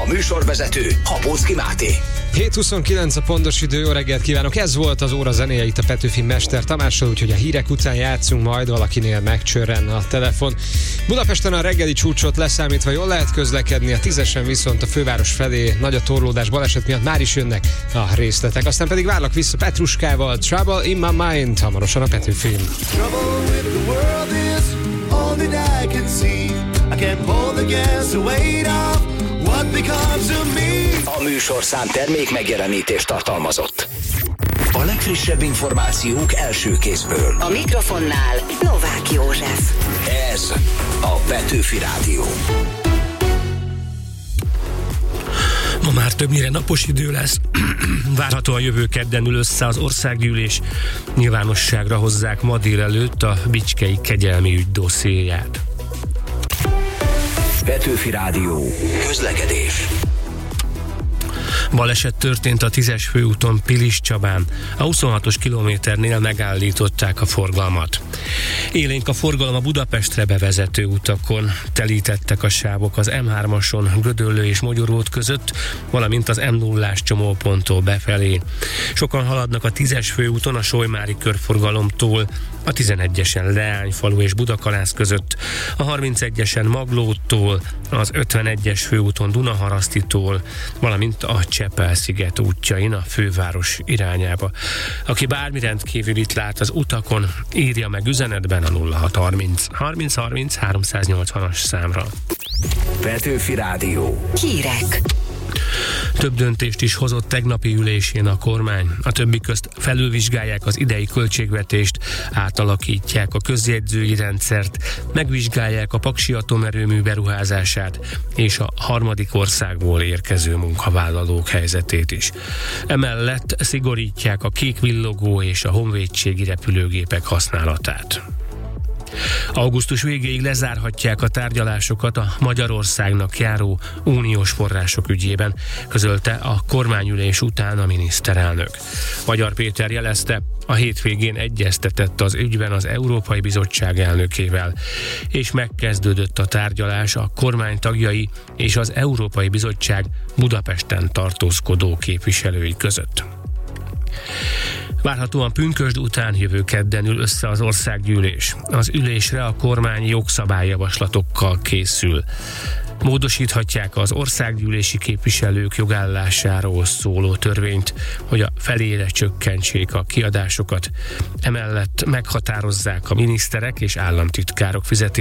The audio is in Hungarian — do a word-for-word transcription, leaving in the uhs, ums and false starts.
A műsorvezető Hapóczky Máté. hét huszonkilenc a pontos idő, jó reggelt kívánok! Ez volt az óra zenéje itt a Petőfi Mester Tamással, úgyhogy a hírek után játszunk, majd valakinél megcsörren a telefon. Budapesten a reggeli csúcsot leszámítva jól lehet közlekedni, a tízesen viszont a főváros felé nagy a torlódás, baleset miatt már is jönnek a részletek. Aztán pedig várlak vissza Petruskával, Trouble in my mind, hamarosan a Petőfin. A műsorszám termék megjelenítést tartalmazott. A legfrissebb információk első kézből. A mikrofonnál Novák József. Ez a Petőfi Rádió. Ma már többnyire napos idő lesz. Várhatóan jövő kedden ül össze az országgyűlés. Nyilvánosságra hozzák ma délelőtt a bicskei kegyelmi ügy dossziéját. Petőfi Rádió. Közlekedés. Baleset történt a tízes főúton Piliscsabán. A huszonhatos kilométernél megállították a forgalmat. Élénk a forgalom a Budapestre bevezető utakon. Telítettek a sávok az em hármason Gödöllő és Mogyoród között, valamint az em nullás csomóponttól befelé. Sokan haladnak a tízes főúton a Solymári körforgalomtól, a tizenegyesen Leányfalu és Budakalász között, a harmincegyesen Maglótól, az ötvenegyes főúton Dunaharasztitól, valamint a Csepel-sziget útjain a főváros irányába. Aki bármi rendkívülit lát az utakon, írja meg üzenetben a nulla hat harminc harminc harminc háromszáznyolcvanas számra. Petőfi Rádió. Hírek. Több döntést is hozott tegnapi ülésén a kormány. A többi közt felülvizsgálják az idei költségvetést, átalakítják a közjegyzői rendszert, megvizsgálják a Paksi atomerőmű beruházását és a harmadik országból érkező munkavállalók helyzetét is. Emellett szigorítják a kék villogó és a honvédségi repülőgépek használatát. Augusztus végéig lezárhatják a tárgyalásokat a Magyarországnak járó uniós források ügyében, közölte a kormányülés után a miniszterelnök. Magyar Péter jelezte, a hétvégén egyeztetett az ügyben az Európai Bizottság elnökével, és megkezdődött a tárgyalás a kormány tagjai és az Európai Bizottság Budapesten tartózkodó képviselői között. Várhatóan pünkösd után jövő kedden ül össze az országgyűlés. Az ülésre a kormány jogszabályjavaslatokkal készül. Módosíthatják az országgyűlési képviselők jogállásáról szóló törvényt, hogy a felére csökkentsék a kiadásokat. Emellett meghatározzák a miniszterek és államtitkárok fizetését,